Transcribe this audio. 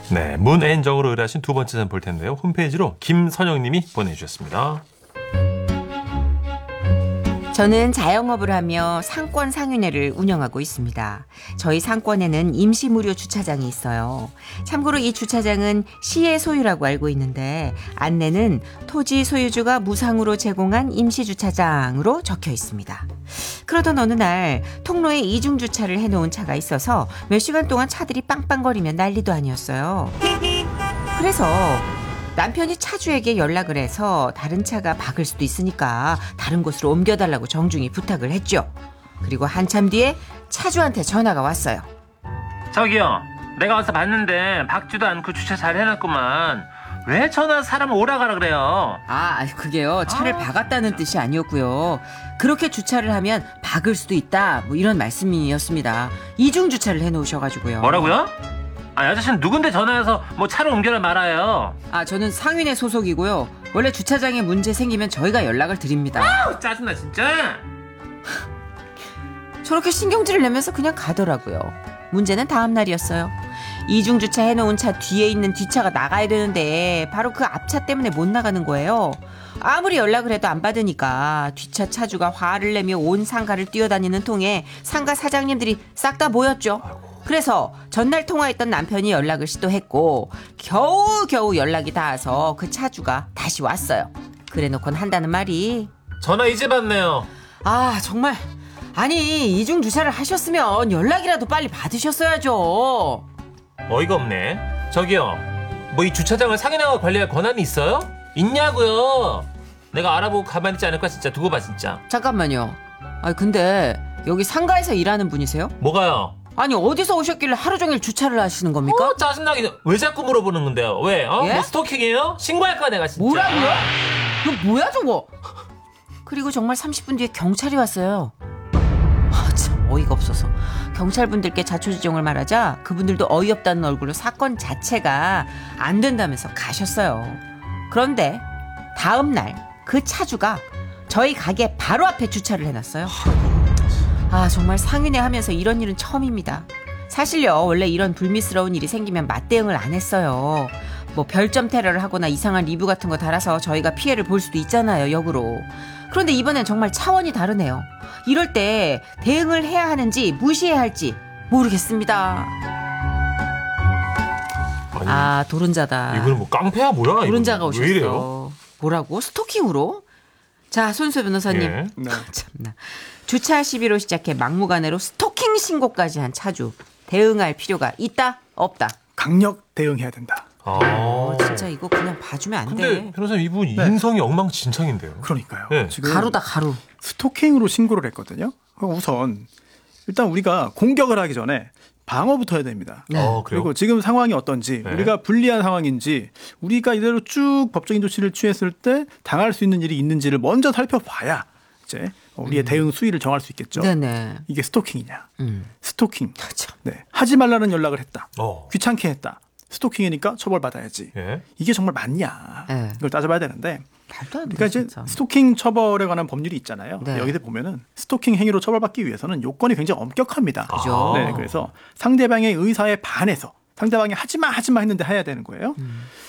네, 문앤정으로 의뢰하신 두 번째 사연 볼 텐데요. 홈페이지로 김선영님이 보내주셨습니다. 저는 자영업을 하며 상권 상윤회를 운영하고 있습니다. 저희 상권에는 임시 무료 주차장이 있어요. 참고로 이 주차장은 시의 소유라고 알고 있는데 안내는 토지 소유주가 무상으로 제공한 임시 주차장으로 적혀 있습니다. 그러던 어느 날 통로에 이중 주차를 해놓은 차가 있어서 몇 시간 동안 차들이 빵빵거리며 난리도 아니었어요. 그래서 남편이 차주에게 연락을 해서 다른 차가 박을 수도 있으니까 다른 곳으로 옮겨달라고 정중히 부탁을 했죠. 그리고 한참 뒤에 차주한테 전화가 왔어요. 저기요, 내가 와서 봤는데 박지도 않고 주차 잘 해놨구만. 왜 전화 사람 오라가라 그래요? 그게요. 차를 박았다는 뜻이 아니었고요. 그렇게 주차를 하면 박을 수도 있다, 뭐 이런 말씀이었습니다. 이중 주차를 해놓으셔가지고요. 뭐라고요? 아저씨는 누군데 전화해서 뭐 차를 옮겨라 말아요. 저는 상윤회 소속이고요. 원래 주차장에 문제 생기면 저희가 연락을 드립니다. 짜증나 진짜. 저렇게 신경질을 내면서 그냥 가더라고요. 문제는 다음 날이었어요. 이중 주차 해놓은 차 뒤에 있는 뒷차가 나가야 되는데 바로 그 앞차 때문에 못 나가는 거예요. 아무리 연락을 해도 안 받으니까 뒷차 차주가 화를 내며 온 상가를 뛰어다니는 통에 상가 사장님들이 싹 다 모였죠. 그래서 전날 통화했던 남편이 연락을 시도했고 겨우 연락이 닿아서 그 차주가 다시 왔어요. 그래놓곤 한다는 말이 전화 이제 받네요. 정말 아니 이중 주차를 하셨으면 연락이라도 빨리 받으셨어야죠. 어이가 없네. 저기요, 뭐 이 주차장을 상인하고 관리할 권한이 있어요? 있냐고요. 내가 알아보고 가만히 있지 않을 거야. 진짜 두고 봐 진짜. 잠깐만요. 근데 여기 상가에서 일하는 분이세요? 뭐가요? 아니 어디서 오셨길래 하루 종일 주차를 하시는 겁니까? 짜증나게. 왜 자꾸 물어보는 건데요? 왜? 예? 뭐 스토킹이에요? 신고할까 내가 진짜. 뭐라고요? 이거 뭐야 저거? 그리고 정말 30분 뒤에 경찰이 왔어요. 참 어이가 없어서 경찰분들께 자초지종을 말하자 그분들도 어이없다는 얼굴로 사건 자체가 안 된다면서 가셨어요. 그런데 다음 날 그 차주가 저희 가게 바로 앞에 주차를 해놨어요. 정말 상윤회 하면서 이런 일은 처음입니다. 사실요, 원래 이런 불미스러운 일이 생기면 맞대응을 안 했어요. 뭐 별점 테러를 하거나 이상한 리뷰 같은 거 달아서 저희가 피해를 볼 수도 있잖아요, 역으로. 그런데 이번엔 정말 차원이 다르네요. 이럴 때 대응을 해야 하는지 무시해야 할지 모르겠습니다. 도른자다. 이거는 뭐 깡패야 뭐야? 도른자가 왜 이래요? 오셨어. 뭐라고? 스토킹으로? 자, 손수 변호사님. 예. 네. 참나. 주차 시비로 시작해 막무가내로 스토킹 신고까지 한 차주. 대응할 필요가 있다? 없다? 강력 대응해야 된다. 진짜 이거 그냥 봐주면 안 근데 돼. 변호사님 이분 인성이 엉망진창인데요. 그러니까요. 네. 지금 가루다 가루. 스토킹으로 신고를 했거든요. 그럼 우선 일단 우리가 공격을 하기 전에 방어부터 해야 됩니다. 그래요? 그리고 지금 상황이 어떤지, 네. 우리가 불리한 상황인지, 우리가 이대로 쭉 법적인 조치를 취했을 때 당할 수 있는 일이 있는지를 먼저 살펴봐야 이제 우리의 대응 수위를 정할 수 있겠죠. 네네. 이게 스토킹이냐? 스토킹. 참. 네. 하지 말라는 연락을 했다. 어. 귀찮게 했다. 스토킹이니까 처벌받아야지. 예. 이게 정말 맞냐? 네. 이걸 따져봐야 되는데. 말도 안 돼. 그러니까 이제 진짜. 스토킹 처벌에 관한 법률이 있잖아요. 네. 여기서 보면은 스토킹 행위로 처벌받기 위해서는 요건이 굉장히 엄격합니다. 그죠. 네, 그래서 상대방의 의사에 반해서 상대방이 하지마 했는데 해야 되는 거예요.